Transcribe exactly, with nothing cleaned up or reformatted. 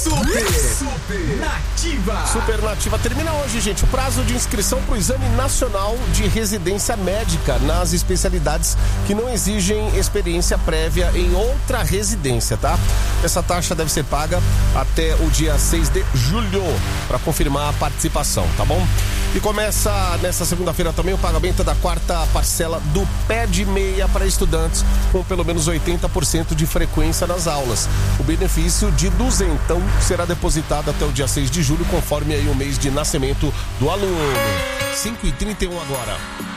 Super, Super Nativa. Super Nativa termina hoje, gente, o prazo de inscrição para o Exame Nacional de Residência Médica nas especialidades que não exigem experiência prévia em outra residência, tá? Essa taxa deve ser paga até o dia seis de julho para confirmar a participação, tá bom? E começa nesta segunda-feira também o pagamento da quarta parcela do Pé de Meia para estudantes com pelo menos oitenta por cento de frequência nas aulas. O benefício de duzentão será depositado até o dia seis de julho, conforme aí o mês de nascimento do aluno. cinco e trinta e um agora.